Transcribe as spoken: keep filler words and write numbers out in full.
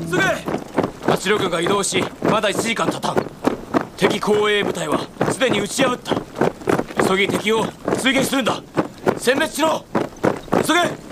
急げ。八郎軍が移動しまだいちじかん経たん。敵後衛部隊はすでに打ち破った。急ぎ敵を追撃するんだ。殲滅しろ。急げ。